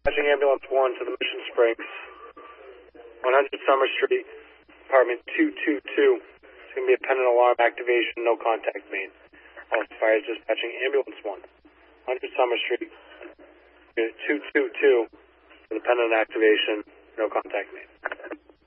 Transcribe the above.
dispatching ambulance 1 to the Mission Springs, 100 Summer Street, apartment 222. It's going to be a pendant alarm activation, no contact made. All fires dispatching ambulance 1, 100 Summer Street, 222 for the pendant activation, no contact made.